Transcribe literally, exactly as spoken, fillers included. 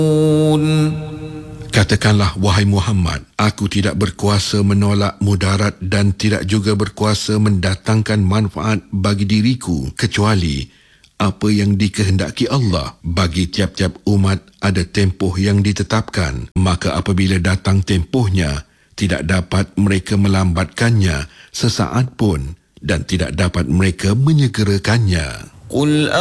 Katakanlah, wahai Muhammad, aku tidak berkuasa menolak mudarat dan tidak juga berkuasa mendatangkan manfaat bagi diriku kecuali apa yang dikehendaki Allah. Bagi tiap-tiap umat ada tempoh yang ditetapkan, maka apabila datang tempohnya, tidak dapat mereka melambatkannya sesaat pun dan tidak dapat mereka menyegerakannya.